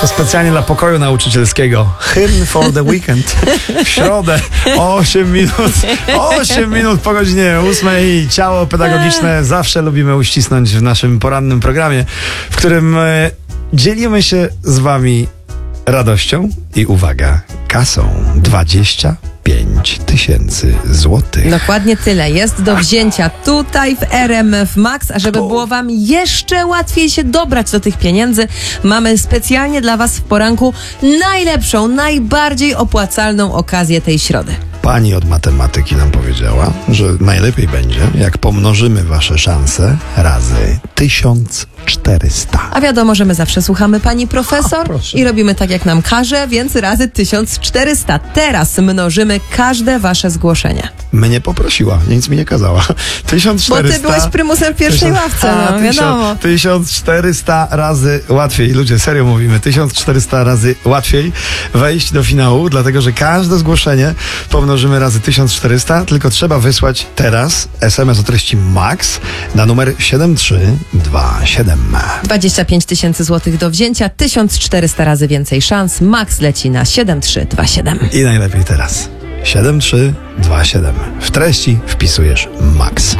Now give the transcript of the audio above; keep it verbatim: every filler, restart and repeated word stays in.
To specjalnie dla pokoju nauczycielskiego. Hymn for the weekend. W środę osiem minut. osiem minut po godzinie ósmej. Ciało pedagogiczne zawsze lubimy uścisnąć w naszym porannym programie, w którym e, dzielimy się z wami radością i uwaga, kasą dwadzieścia pięć tysięcy złotych. Dokładnie tyle jest do wzięcia tutaj w R M F Max, a żeby było wam jeszcze łatwiej się dobrać do tych pieniędzy, mamy specjalnie dla was w poranku najlepszą, najbardziej opłacalną okazję tej środy. Pani od matematyki nam powiedziała, że najlepiej będzie, jak pomnożymy wasze szanse razy tysiąc czterysta. A wiadomo, że my zawsze słuchamy pani profesor proszę. i robimy tak, jak nam każe, więc razy tysiąc czterysta. Teraz mnożymy każde wasze zgłoszenie. Mnie poprosiła, nic mi nie kazała. tysiąc czterysta. Bo ty byłeś prymusem w pierwszej tysiąc, ławce, a, no wiadomo. tysiąc czterysta razy łatwiej. Ludzie, serio mówimy. tysiąc czterysta razy łatwiej wejść do finału, dlatego że każde zgłoszenie pomnożymy razy tysiąc czterysta, tylko trzeba wysłać teraz es em es o treści MAX na numer siedem trzy dwa siedem. dwadzieścia pięć tysięcy złotych do wzięcia, tysiąc czterysta razy więcej szans. Max leci na siedem trzy dwa siedem. I najlepiej teraz. siedem trzy dwa siedem. W treści wpisujesz MAX.